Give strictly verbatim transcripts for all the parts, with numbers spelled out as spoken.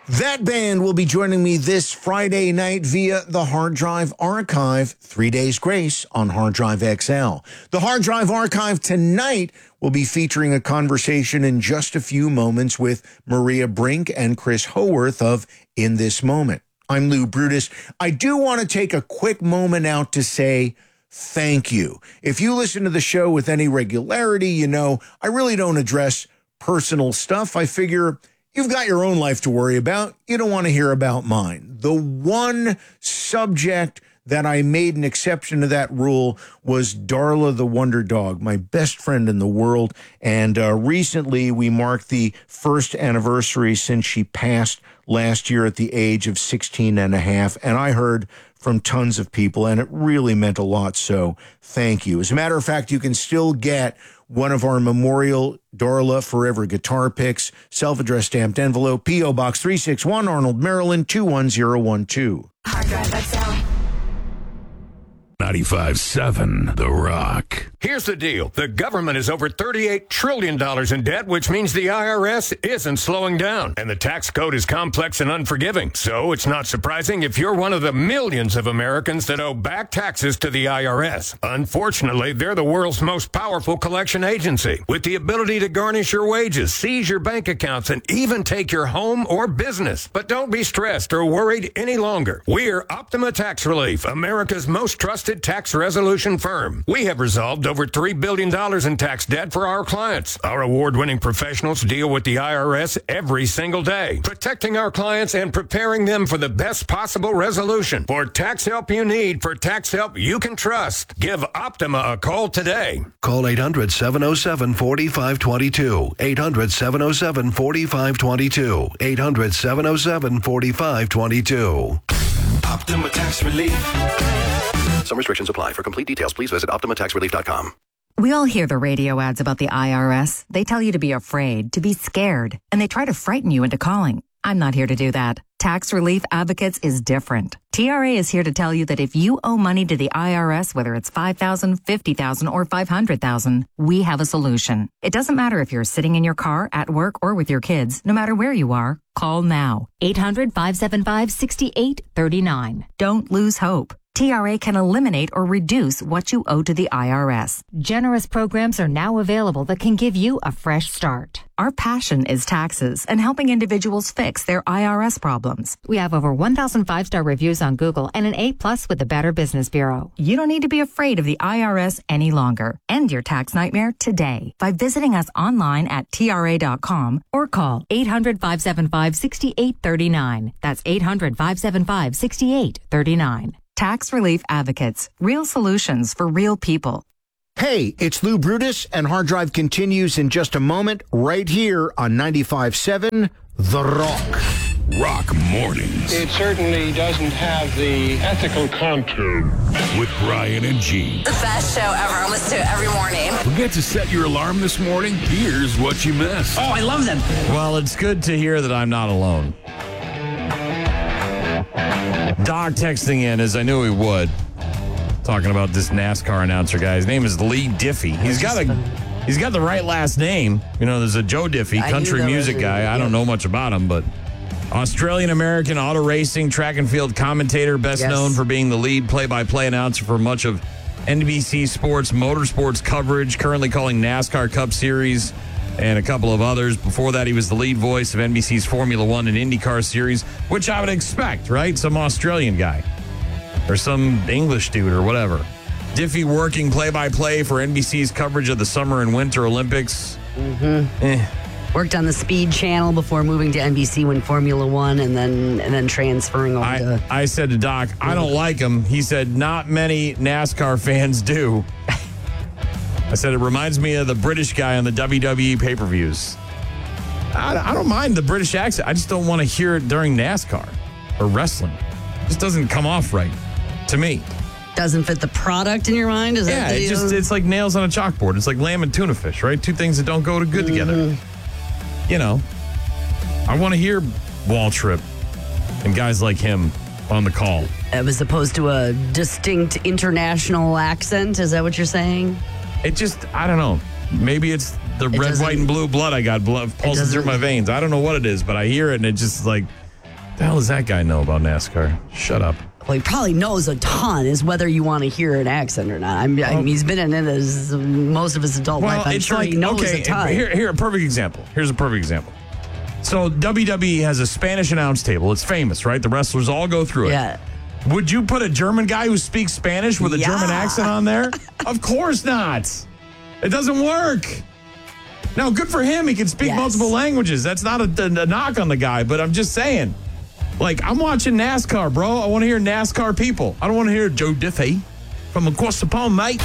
That band will be joining me this Friday night via the Hard Drive Archive. Three days grace on Hard Drive X L. The Hard Drive Archive tonight will be featuring a conversation in just a few moments with Maria Brink and Chris Howarth of In This Moment. I'm Lou Brutus. I do want to take a quick moment out to say thank you. If you listen to the show with any regularity, you know I really don't address personal stuff. I figure you've got your own life to worry about. You don't want to hear about mine. The one subject that I made an exception to that rule was Darla the Wonder Dog, my best friend in the world. And uh, recently we marked the first anniversary since she passed last year at the age of sixteen and a half. And I heard from tons of people, and it really meant a lot. So thank you. As a matter of fact, you can still get one of our memorial Darla Forever guitar picks, self-addressed stamped envelope, P O. Box three six one, Arnold, Maryland, two one zero one two. Hard Drive X L. ninety-five seven The Rock. Here's the deal. The government is over thirty-eight trillion dollars in debt, which means the I R S isn't slowing down. And the tax code is complex and unforgiving. So it's not surprising if you're one of the millions of Americans that owe back taxes to the I R S. Unfortunately, they're the world's most powerful collection agency, with the ability to garnish your wages, seize your bank accounts, and even take your home or business. But don't be stressed or worried any longer. We're Optima Tax Relief, America's most trusted tax resolution firm. We have resolved over three billion dollars in tax debt for our clients. Our award-winning professionals deal with the I R S every single day, protecting our clients and preparing them for the best possible resolution. For tax help you need, for tax help you can trust, give Optima a call today. Call eight hundred, seven oh seven, four five two two. eight hundred, seven oh seven, four five two two. eight hundred, seven oh seven, four five two two. Optima Tax Relief. Some restrictions apply. For complete details, please visit optima tax relief dot com. We all hear the radio ads about the I R S. They tell you to be afraid, to be scared, and they try to frighten you into calling. I'm not here to do that. Tax Relief Advocates is different. T R A is here to tell you that if you owe money to the I R S, whether it's five thousand dollars, fifty thousand dollars, or five hundred thousand dollars, we have a solution. It doesn't matter if you're sitting in your car, at work, or with your kids. No matter where you are, call now. eight hundred, five seven five, six eight three nine. Don't lose hope. T R A can eliminate or reduce what you owe to the I R S. Generous programs are now available that can give you a fresh start. Our passion is taxes and helping individuals fix their I R S problems. We have over one thousand five-star reviews on Google and an A plus with the Better Business Bureau. You don't need to be afraid of the I R S any longer. End your tax nightmare today by visiting us online at T R A dot com or call eight hundred, five seven five, six eight three nine. That's eight hundred, five seven five, six eight three nine. Tax Relief Advocates. Real solutions for real people. Hey, it's Lou Brutus, and Hard Drive continues in just a moment right here on ninety-five seven The Rock. Rock Mornings. It certainly doesn't have the ethical contour. With Brian and Gene. The best show ever. I listen to it every morning. Forget to set your alarm this morning? Here's what you missed. Oh, I love them. Well, it's good to hear that I'm not alone. Doc texting in, as I knew he would, talking about this NASCAR announcer guy. His name is Lee Diffie. He's got a, he's got the right last name. You know, there's a Joe Diffie, country music guy. I don't know much about him, but Australian-American auto racing track and field commentator, best yes. known for being the lead play-by-play announcer for much of N B C Sports motorsports coverage, currently calling NASCAR Cup Series and a couple of others. Before that, he was the lead voice of N B C's Formula One and IndyCar Series, which I would expect, right? Some Australian guy or some English dude or whatever. Diffie working play-by-play for N B C's coverage of the Summer and Winter Olympics. Mm-hmm. Eh. Worked on the Speed Channel before moving to N B C when Formula One and then and then transferring over I, to... I said to Doc, I don't like him. He said, not many NASCAR fans do. I said, it reminds me of the British guy on the W W E pay-per-views. I, I don't mind the British accent. I just don't want to hear it during NASCAR or wrestling. It just doesn't come off right to me. Doesn't fit the product in your mind? Is yeah, that the it just, it's like nails on a chalkboard. It's like lamb and tuna fish, right? Two things that don't go good mm-hmm. together. You know, I want to hear Waltrip and guys like him on the call. As opposed to a distinct international accent? Is that what you're saying? It just, I don't know. Maybe it's the it red, white, and blue blood I got blood pulsing through my veins. I don't know what it is, but I hear it and it just like, The hell does that guy know about NASCAR? Shut up. Well, he probably knows a ton, is whether you want to hear an accent or not. I mean, I mean he's been in it his, most of his adult Well, life. I'm it's sure like, he knows okay, a ton. Here, here, a perfect example. Here's a perfect example. So W W E has a Spanish announce table. It's famous, right? The wrestlers all go through it. Yeah. Would you put a German guy who speaks Spanish with a Yeah. German accent on there? Of course not. It doesn't work. Now, good for him. He can speak Yes. multiple languages. That's not a, a knock on the guy, but I'm just saying. Like, I'm watching NASCAR, bro. I want to hear NASCAR people. I don't want to hear Joe Diffie from across the pond, mate.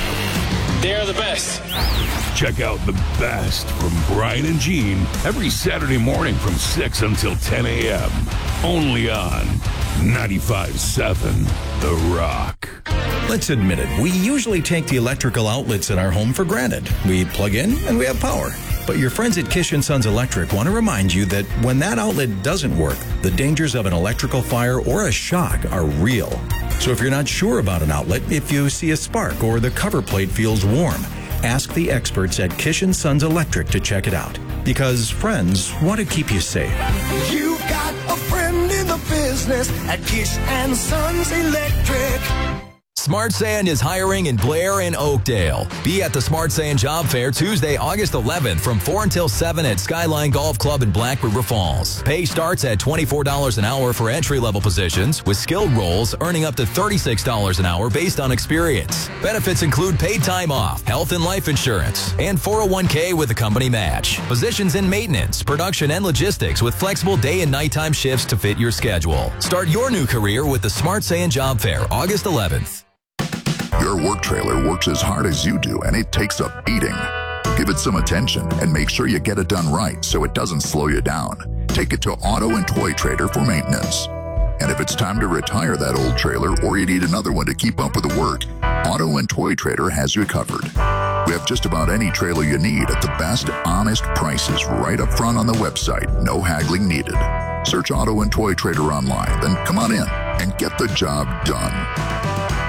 They're the best. Check out the best from Brian and Gene every Saturday morning from six until ten a.m. Only on ninety-five point seven The Rock. Let's admit it, we usually take the electrical outlets in our home for granted. We plug in and we have power. But your friends at Kish and Sons Electric want to remind you that when that outlet doesn't work, the dangers of an electrical fire or a shock are real. So if you're not sure about an outlet, if you see a spark or the cover plate feels warm, ask the experts at Kish and Sons Electric to check it out. Because friends want to keep you safe. You got a friend in the business at Kish and Sons Electric. Smart Sand is hiring in Blair and Oakdale. Be at the Smart Sand Job Fair Tuesday, August eleventh from four until seven at Skyline Golf Club in Black River Falls. Pay starts at twenty-four dollars an hour for entry-level positions, with skilled roles earning up to thirty-six dollars an hour based on experience. Benefits include paid time off, health and life insurance, and four oh one k with a company match. Positions in maintenance, production, and logistics with flexible day and nighttime shifts to fit your schedule. Start your new career with the Smart Sand Job Fair, August eleventh. Your work trailer works as hard as you do, and it takes a beating. Give it some attention and make sure you get it done right so it doesn't slow you down. Take it to Auto and Toy Trader for maintenance. And if it's time to retire that old trailer or you need another one to keep up with the work, Auto and Toy Trader has you covered. We have just about any trailer you need at the best, honest prices right up front on the website. No haggling needed. Search Auto and Toy Trader online, then come on in and get the job done.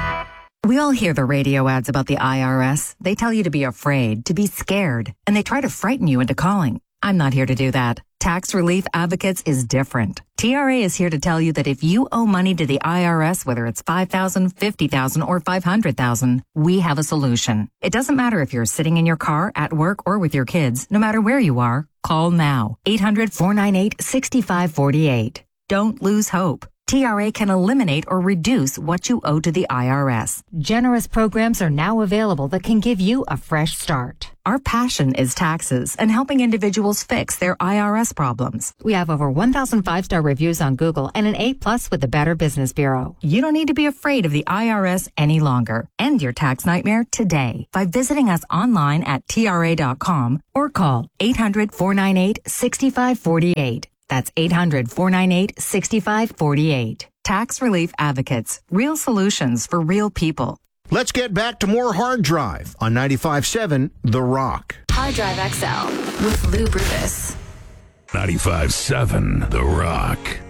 We all hear the radio ads about the I R S. They tell you to be afraid, to be scared, and they try to frighten you into calling. I'm not here to do that. Tax Relief Advocates is different. T R A is here to tell you that if you owe money to the I R S, whether it's five thousand dollars, fifty thousand dollars, or five hundred thousand dollars, we have a solution. It doesn't matter if you're sitting in your car, at work, or with your kids. No matter where you are, call now. eight hundred, four nine eight, six five four eight. Don't lose hope. T R A can eliminate or reduce what you owe to the I R S. Generous programs are now available that can give you a fresh start. Our passion is taxes and helping individuals fix their I R S problems. We have over one thousand five-star reviews on Google and an A plus with the Better Business Bureau. You don't need to be afraid of the I R S any longer. End your tax nightmare today by visiting us online at T R A dot com or call eight hundred, four nine eight, six five four eight. That's eight hundred, four nine eight, six five four eight. Tax Relief Advocates. Real solutions for real people. Let's get back to more Hard Drive on ninety-five point seven The Rock. Hard Drive X L with Lou Brutus. ninety-five point seven The Rock.